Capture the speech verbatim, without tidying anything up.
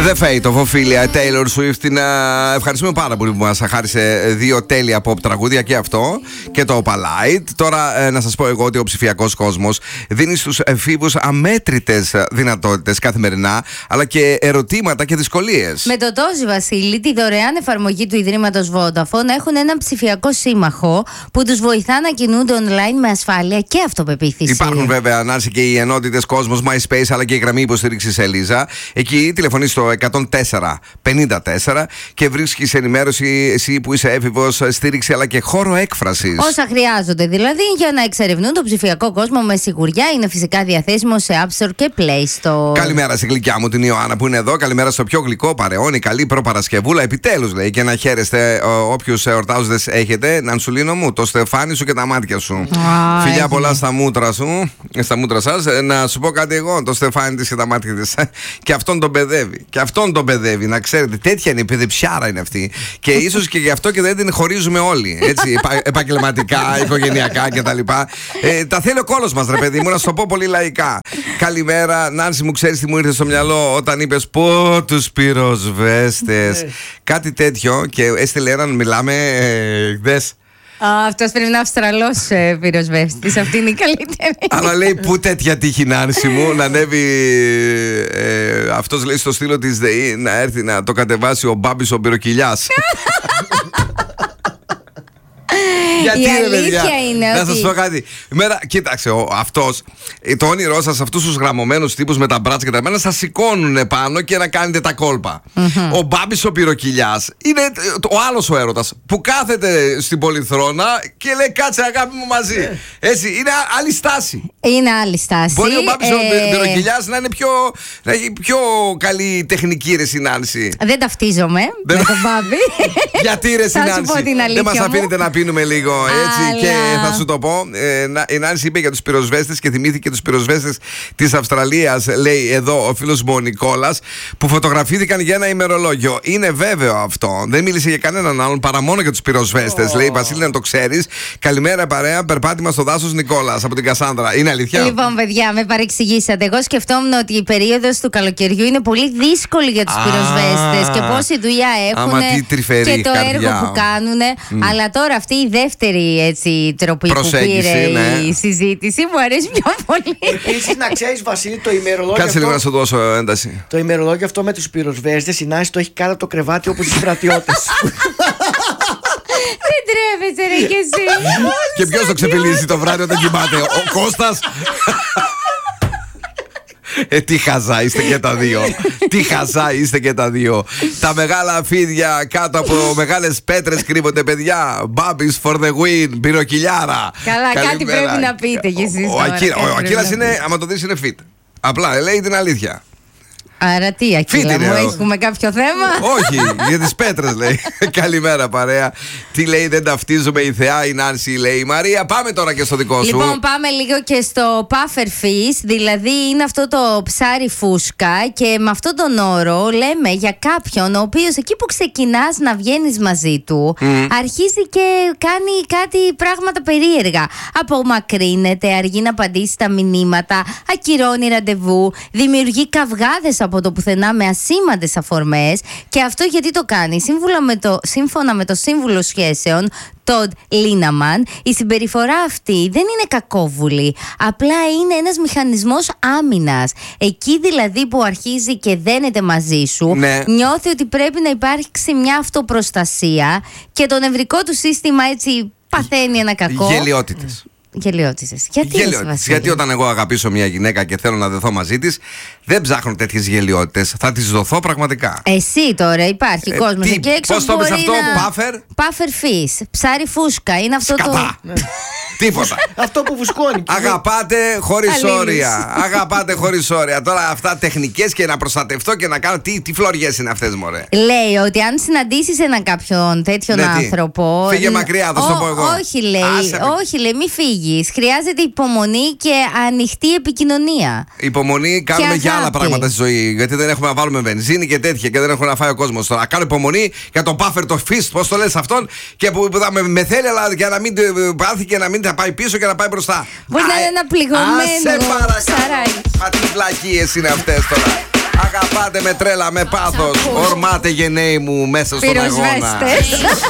The Fate of Ophelia, Taylor Swift. Την, uh, ευχαριστούμε πάρα πολύ που μας χάρισε δύο τέλεια pop τραγούδια, και αυτό και το Opalite. Τώρα, uh, να σας πω εγώ ότι ο ψηφιακός κόσμος δίνει στους εφήβους αμέτρητες δυνατότητες καθημερινά, αλλά και ερωτήματα και δυσκολίες. Με το Τόζι Βασίλη, τη δωρεάν εφαρμογή του Ιδρύματος Vodafone, έχουν έναν ψηφιακό σύμμαχο που τους βοηθά να κινούνται online με ασφάλεια και αυτοπεποίθηση. Υπάρχουν βέβαια, Νάνση, και οι ενότητες κόσμος, MySpace, αλλά και η γραμμή υποστήριξης Ελίζα. Εκεί τηλεφωνείς στο εκατόν τέσσερα πενήντα τέσσερα και βρίσκεις ενημέρωση, εσύ που είσαι έφηβος, στήριξη αλλά και χώρο έκφρασης. Όσα χρειάζονται δηλαδή για να εξερευνούν τον ψηφιακό κόσμο με σιγουριά. Είναι φυσικά διαθέσιμο σε App Store και Play Store. Καλημέρα στη γλυκιά μου την Ιωάννα που είναι εδώ. Καλημέρα στο πιο γλυκό παρεώνι. Καλή προπαρασκευούλα. Επιτέλους, λέει, και να χαίρεστε όποιους εορτάζοντες έχετε. Νανσουλίνο μου, το στεφάνι σου και τα μάτια σου. Ah, Φιλιά έχει. πολλά στα μούτρα σου, στα μούτρα σας. Να σου πω κάτι εγώ, το στεφάνι της και τα μάτια της. Και αυτόν τον παιδεύει. Και αυτόν τον παιδεύει, να ξέρετε. Τέτοια είναι η παιδεψιάρα είναι αυτή. Και ίσως και γι' αυτό και δεν την χωρίζουμε όλοι. Έτσι, επα, επαγγελματικά, οικογενειακά κτλ. Ε, τα θέλει ο κόλος μας, ρε παιδί μου, να σου το πω πολύ λαϊκά. Καλημέρα, Νάνση, μου ξέρεις τι μου ήρθε στο μυαλό όταν είπες πω τους πυροσβέστες. Κάτι τέτοιο, και έστειλε έναν, μιλάμε, ε, δες. Ah, αυτός πρέπει να είναι Αυστραλός ε, πυροσβέστης. Αυτή είναι η καλύτερη. Αλλά λέει, πού τέτοια τύχη, Νάνση μου, να ανέβει. Ε, αυτός λέει στο στήλο της ΔΕΗ να έρθει να το κατεβάσει ο Μπάμπης ο πυροκυλιάς. Γιατί, η ρε, αλήθεια παιδιά, είναι να ότι... σας πω κάτι. Μέρα, κοίταξε, ο, αυτός, το όνειρό σας, αυτούς τους γραμμωμένους τύπους με τα μπράτσα και τα μένα, σας σηκώνουν πάνω και να κάνετε τα κόλπα. Mm-hmm. Ο Μπάμπης ο πυροκυλιάς είναι ο άλλος ο έρωτας που κάθεται στην πολυθρόνα και λέει κάτσε αγάπη μου μαζί. Έτσι, είναι άλλη στάση. Είναι άλλη στάση. Μπορεί ο Μπάμπης ε... ο πυροκυλιάς να είναι πιο, να έχει πιο καλή τεχνική, ρε Συνάνση. Δεν ταυτίζομαι Δεν... με τον Μπάμπη. Γιατί, ρε Συνάνση, δεν μας αφήνετε να πίνουμε λίγο, έτσι. Αλλά... Και θα σου το πω, ε, η Νάνση είπε για τους πυροσβέστες και θυμήθηκε τους πυροσβέστες της Αυστραλίας, λέει εδώ ο φίλος μου ο Νικόλας, που φωτογραφήθηκαν για ένα ημερολόγιο. Είναι βέβαιο αυτό. Δεν μίλησε για κανέναν άλλον παρά μόνο για τους πυροσβέστες. Oh. Λέει, Βασίλη, να το ξέρεις. Καλημέρα, παρέα. Περπάτημα στο δάσος Νικόλας από την Κασάνδρα. Είναι αλήθεια? Λοιπόν, παιδιά, με παρεξηγήσατε. Εγώ σκεφτόμουν ότι η περίοδος του καλοκαιριού είναι πολύ δύσκολη για τους ah. πυροσβέστες και πόση δουλειά έχουν και το καρδιά. έργο που κάνουν. Mm. Αλλά τώρα αυτή η δεύτερη έτσι, τροπή προσέγγιση, που πήρε ναι. η συζήτηση μου αρέσει πιο πολύ. Επίσης, να ξέρεις, Βασίλη, το ημερολόγιο. Κάτσε λίγο να σου δώσω ένταση. Το ημερολόγιο αυτό με τους πυροσβέστες, η Νάση το έχει κάτω από το κρεβάτι όπως οι στρατιώτες. Δεν τρέπεσαι, ρε, κι εσύ. Και ποιος το ξεφυλίζει το βράδυ όταν κοιμάται? Ο Κώστας. Ε, τι χαζά είστε και τα δύο. Τι χαζά είστε και τα δύο. Τα μεγάλα φίδια κάτω από μεγάλες πέτρες κρύβονται, παιδιά. Μπάμπης for the win, πυροκυλιάρα. Καλά, καλημέρα. Κάτι πρέπει να πείτε κι εσείς. Ο, ο, ο, ο Ακύλας είναι, άμα το δεις, είναι fit. Απλά λέει την αλήθεια. Άρα τι, Ακύλα μου, έχουμε κάποιο θέμα? Όχι, για τις πέτρες λέει. Καλημέρα, παρέα. Τι λέει, δεν ταυτίζομαι η Θεά, η Νάνση, λέει η Μαρία. Πάμε τώρα και στο δικό σου. Λοιπόν, πάμε λίγο και στο puffer fish. Δηλαδή είναι αυτό το ψάρι φούσκα. Και με αυτόν τον όρο λέμε για κάποιον ο οποίος εκεί που ξεκινάς να βγαίνεις μαζί του mm. αρχίζει και κάνει κάτι πράγματα περίεργα. Απομακρύνεται, αργεί να απαντήσει στα μηνύματα, ακυρώνει ραντεβού, δημιουργεί καυγάδες από το πουθενά με ασήμαντες αφορμές. Και αυτό γιατί το κάνει? Με το, σύμφωνα με το σύμβουλο σχέσεων Todd Linneman, η συμπεριφορά αυτή δεν είναι κακόβουλη. Απλά είναι ένας μηχανισμός άμυνας. Εκεί δηλαδή που αρχίζει και δένεται μαζί σου, ναι. νιώθει ότι πρέπει να υπάρξει μια αυτοπροστασία και το νευρικό του σύστημα έτσι παθαίνει ένα κακό. Γελιότητες. Γελιότητες. Γιατί, Γελιότητες. Γιατί όταν εγώ αγαπήσω μια γυναίκα και θέλω να δεθώ μαζί της, δεν ψάχνω τέτοιες γελιότητες. Θα τις δοθώ πραγματικά. Εσύ τώρα, υπάρχει ε, κόσμος εκεί έξω. Πώς το πες αυτό, puffer? Puffer fish, ψάρι φούσκα. Είναι αυτό Σκατά. το. Τίποτα. Αυτό που φουσκώνει. Αγαπάτε χωρίς όρια. Αγαπάτε χωρίς όρια. Τώρα αυτά τεχνικές και να προστατευτώ και να κάνω. Τι, τι φλωριές είναι αυτές, μωρέ? Λέει ότι αν συναντήσεις έναν κάποιον τέτοιον ναι, άνθρωπο. Φύγε μακριά, θα σου το πω εγώ. Όχι, λέει. Άσε, όχι, λέει, μη φύγεις. Χρειάζεται υπομονή και ανοιχτή επικοινωνία. Υπομονή κάνουμε για άλλα πράγματα στη ζωή. Γιατί δεν έχουμε να βάλουμε βενζίνη και τέτοια και δεν έχουμε να φάει ο κόσμος. Τώρα κάνω υπομονή για τον puffer, το fish, πώς το λες αυτόν, και που με, με θέλει, αλλά για να μην πάθει και να μην θα πάει πίσω και να πάει μπροστά. Μπορεί να είναι ένα πληγωμένο. Άσε παρακαλώ. Μα τι βλακίες είναι αυτές τώρα. Αγαπά Πάτε με τρέλα, με πάθος. Ορμάτε γενναίοι μου μέσα στον αγώνα. Πυροσβέστες.